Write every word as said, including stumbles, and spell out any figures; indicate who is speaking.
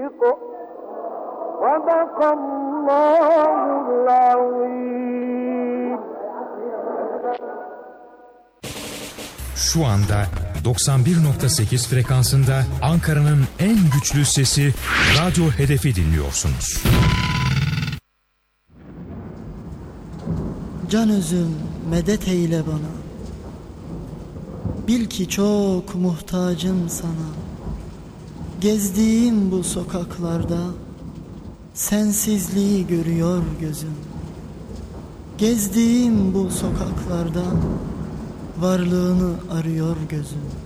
Speaker 1: صدق الله العظيم.
Speaker 2: Şu anda doksan bir nokta sekiz frekansında Ankara'nın en güçlü sesi Radyo Hedef'i dinliyorsunuz.
Speaker 3: Can özüm medet eyle bana, bil ki çok muhtacım sana. Gezdiğim bu sokaklarda sensizliği görüyor gözüm. Gezdiğim bu sokaklarda varlığını arıyor gözüm.